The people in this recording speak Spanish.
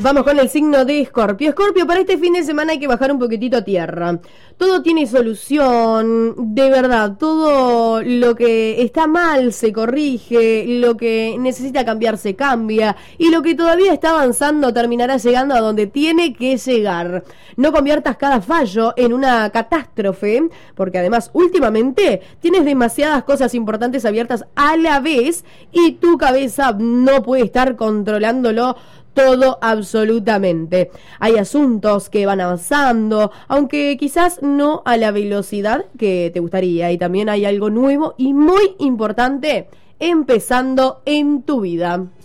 Vamos con el signo de Escorpio. Escorpio, para este fin de semana hay que bajar un poquitito a tierra. Todo tiene solución, de verdad. Todo lo que está mal se corrige, lo que necesita cambiar se cambia, y lo que todavía está avanzando terminará llegando a donde tiene que llegar. No conviertas cada fallo en una catástrofe, porque además últimamente tienes demasiadas cosas importantes abiertas a la vez y tu cabeza no puede estar controlándolo todo absolutamente. Hay asuntos que van avanzando, aunque quizás no a la velocidad que te gustaría, y también hay algo nuevo y muy importante empezando en tu vida.